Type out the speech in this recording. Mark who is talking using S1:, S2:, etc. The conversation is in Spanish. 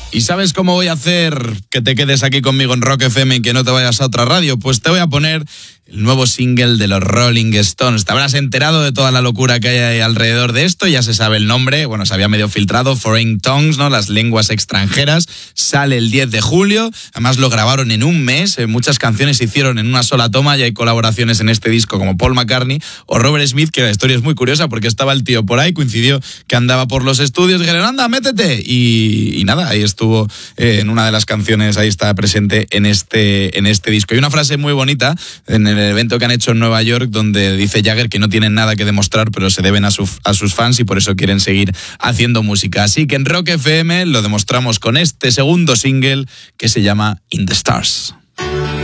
S1: ¿Y sabes cómo voy a hacer que te quedes aquí conmigo en Rock FM y que no te vayas a otra radio? Pues te voy a poner el nuevo single de los Rolling Stones. Te habrás enterado de toda la locura que hay alrededor de esto, ya se sabe el nombre, bueno, se había medio filtrado, Foreign Tongues, ¿no? Las lenguas extranjeras. Sale el 10 de julio, además lo grabaron en un mes, muchas canciones se hicieron en una sola toma y hay colaboraciones en este disco como Paul McCartney o Robert Smith, que la historia es muy curiosa porque estaba el tío por ahí, coincidió que andaba por los estudios, dijeron, anda, métete, y nada, ahí estuvo en una de las canciones, ahí está presente en este disco. Y una frase muy bonita en el evento que han hecho en Nueva York, donde dice Jagger que no tienen nada que demostrar, pero se deben a sus fans y por eso quieren seguir haciendo música. Así que en Rock FM lo demostramos con este segundo single que se llama In the Stars.